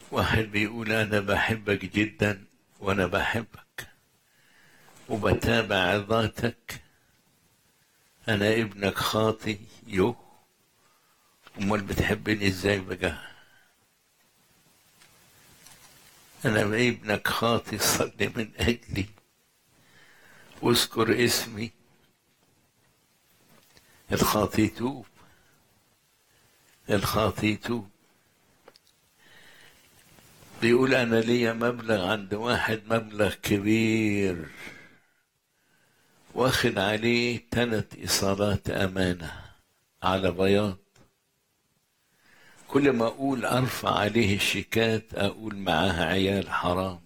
واحد بيقول أنا بحبك جدا وأنا بحبك وبتابع عظاتك، أنا ابنك خاطي. أمال بتحبني إزاي بقى؟ أنا ابنك خاطي، صلي من أجلي واذكر اسمي. الخاطي يتوب، الخاطي يتوب. بيقول أنا ليا مبلغ عند واحد، مبلغ كبير، واخد عليه 3 إيصالات أمانة على بياض. كل ما أقول أرفع عليه الشيكات أقول معاها عيال حرام.